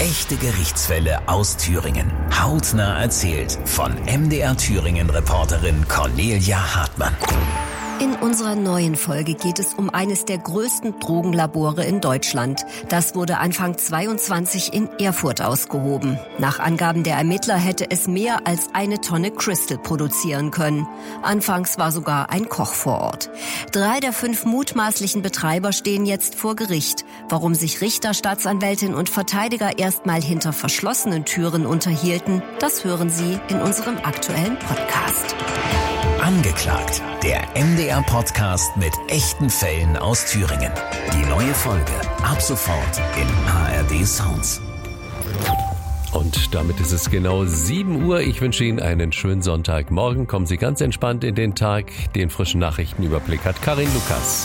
Echte Gerichtsfälle aus Thüringen. Hautnah erzählt von MDR Thüringen-Reporterin Cornelia Hartmann. In unserer neuen Folge geht es um eines der größten Drogenlabore in Deutschland. Das wurde Anfang 22 in Erfurt ausgehoben. Nach Angaben der Ermittler hätte es mehr als 1 Tonne Crystal produzieren können. Anfangs war sogar ein Koch vor Ort. 3 der 5 mutmaßlichen Betreiber stehen jetzt vor Gericht. Warum sich Richter, Staatsanwältin und Verteidiger erstmal hinter verschlossenen Türen unterhielten, das hören Sie in unserem aktuellen Podcast. Angeklagt, der MDR-Podcast mit echten Fällen aus Thüringen. Die neue Folge ab sofort in ARD Sounds. Und damit ist es genau 7 Uhr. Ich wünsche Ihnen einen schönen Sonntagmorgen. Kommen Sie ganz entspannt in den Tag. Den frischen Nachrichtenüberblick hat Karin Lukas.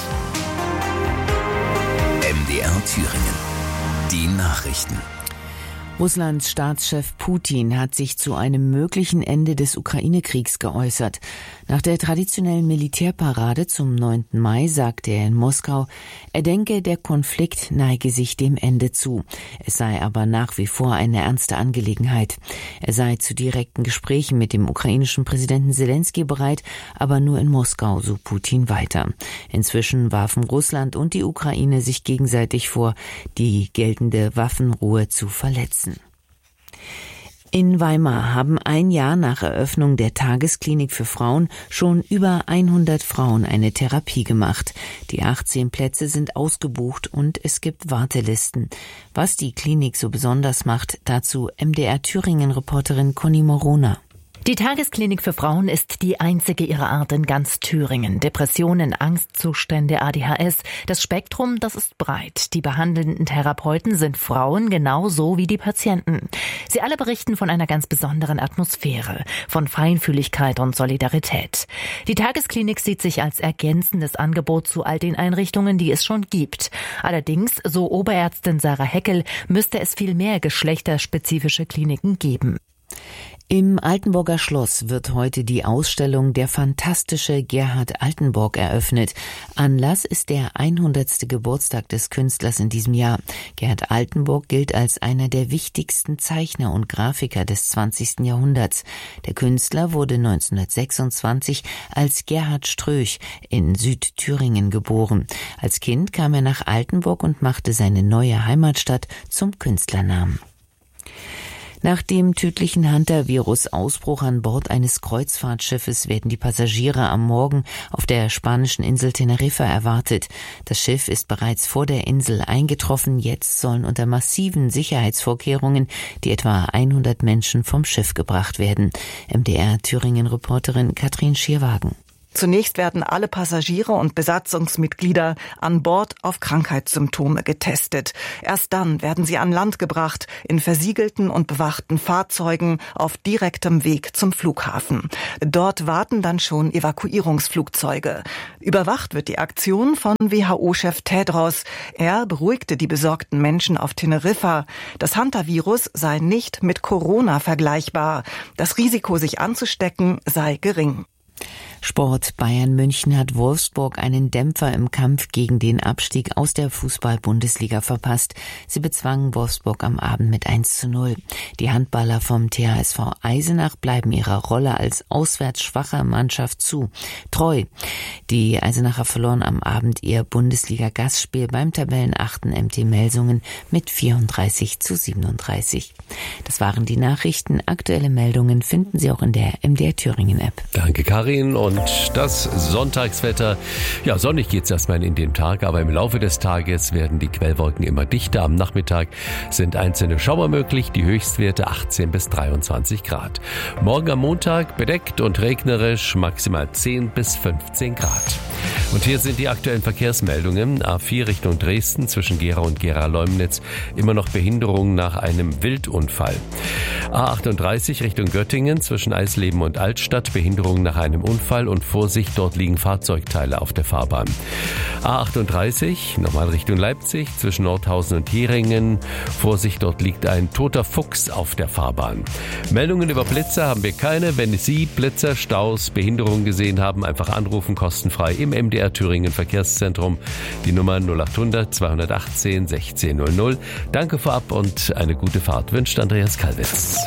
MDR Thüringen. Die Nachrichten. Russlands Staatschef Putin hat sich zu einem möglichen Ende des Ukraine-Kriegs geäußert. Nach der traditionellen Militärparade zum 9. Mai sagte er in Moskau, er denke, der Konflikt neige sich dem Ende zu. Es sei aber nach wie vor eine ernste Angelegenheit. Er sei zu direkten Gesprächen mit dem ukrainischen Präsidenten Selenskyj bereit, aber nur in Moskau, so Putin weiter. Inzwischen warfen Russland und die Ukraine sich gegenseitig vor, die geltende Waffenruhe zu verletzen. In Weimar haben 1 Jahr nach Eröffnung der Tagesklinik für Frauen schon über 100 Frauen eine Therapie gemacht. Die 18 Plätze sind ausgebucht und es gibt Wartelisten. Was die Klinik so besonders macht, dazu MDR Thüringen-Reporterin Conny Morona. Die Tagesklinik für Frauen ist die einzige ihrer Art in ganz Thüringen. Depressionen, Angstzustände, ADHS, das Spektrum, das ist breit. Die behandelnden Therapeuten sind Frauen, genauso wie die Patienten. Sie alle berichten von einer ganz besonderen Atmosphäre, von Feinfühligkeit und Solidarität. Die Tagesklinik sieht sich als ergänzendes Angebot zu all den Einrichtungen, die es schon gibt. Allerdings, so Oberärztin Sarah Heckel, müsste es viel mehr geschlechterspezifische Kliniken geben. Im Altenburger Schloss wird heute die Ausstellung Der fantastische Gerhard Altenburg eröffnet. Anlass ist der 100. Geburtstag des Künstlers in diesem Jahr. Gerhard Altenburg gilt als einer der wichtigsten Zeichner und Grafiker des 20. Jahrhunderts. Der Künstler wurde 1926 als Gerhard Ströch in Südthüringen geboren. Als Kind kam er nach Altenburg und machte seine neue Heimatstadt zum Künstlernamen. Nach dem tödlichen Hunter-Virus-Ausbruch an Bord eines Kreuzfahrtschiffes werden die Passagiere am Morgen auf der spanischen Insel Teneriffa erwartet. Das Schiff ist bereits vor der Insel eingetroffen. Jetzt sollen unter massiven Sicherheitsvorkehrungen die etwa 100 Menschen vom Schiff gebracht werden. MDR Thüringen-Reporterin Katrin Schierwagen. Zunächst werden alle Passagiere und Besatzungsmitglieder an Bord auf Krankheitssymptome getestet. Erst dann werden sie an Land gebracht, in versiegelten und bewachten Fahrzeugen auf direktem Weg zum Flughafen. Dort warten dann schon Evakuierungsflugzeuge. Überwacht wird die Aktion von WHO-Chef Tedros. Er beruhigte die besorgten Menschen auf Teneriffa. Das Hunter-Virus sei nicht mit Corona vergleichbar. Das Risiko, sich anzustecken, sei gering. Sport. Bayern München hat Wolfsburg einen Dämpfer im Kampf gegen den Abstieg aus der Fußball-Bundesliga verpasst. Sie bezwangen Wolfsburg am Abend mit 1:0. Die Handballer vom THSV Eisenach bleiben ihrer Rolle als auswärts schwacher Mannschaft treu. Die Eisenacher verloren am Abend ihr Bundesliga-Gastspiel beim Tabellenachten MT Melsungen mit 34:37. Das waren die Nachrichten. Aktuelle Meldungen finden Sie auch in der MDR Thüringen-App. Danke, Karin. Und das Sonntagswetter, ja, sonnig geht's erstmal in den Tag, aber im Laufe des Tages werden die Quellwolken immer dichter. Am Nachmittag sind einzelne Schauer möglich, die Höchstwerte 18 bis 23 Grad. Morgen am Montag bedeckt und regnerisch, maximal 10 bis 15 Grad. Und hier sind die aktuellen Verkehrsmeldungen. A4 Richtung Dresden zwischen Gera und Gera-Leumnitz immer noch Behinderung nach einem Wildunfall. A38 Richtung Göttingen zwischen Eisleben und Altstadt Behinderung nach einem Unfall. Unfall und Vorsicht, dort liegen Fahrzeugteile auf der Fahrbahn. A38, nochmal Richtung Leipzig, zwischen Nordhausen und Heringen. Vorsicht, dort liegt ein toter Fuchs auf der Fahrbahn. Meldungen über Blitzer haben wir keine. Wenn Sie Blitzer, Staus, Behinderungen gesehen haben, einfach anrufen, kostenfrei im MDR Thüringen Verkehrszentrum. Die Nummer 0800 218 1600. Danke vorab und eine gute Fahrt wünscht Andreas Kalwitz.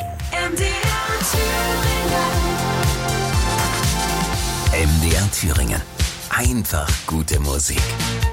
MDR Thüringen. Einfach gute Musik.